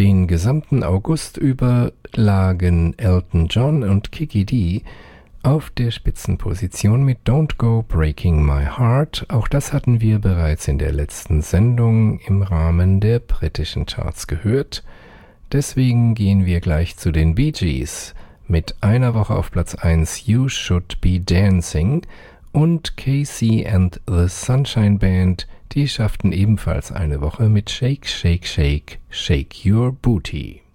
Den gesamten August über lagen Elton John und Kiki Dee auf der Spitzenposition mit Don't Go Breaking My Heart. Auch das hatten wir bereits in der letzten Sendung im Rahmen der britischen Charts gehört. Deswegen gehen wir gleich zu den Bee Gees mit einer Woche auf Platz 1 You Should Be Dancing und KC and the Sunshine Band, die schafften ebenfalls eine Woche mit Shake, Shake, Shake, Shake Your Booty.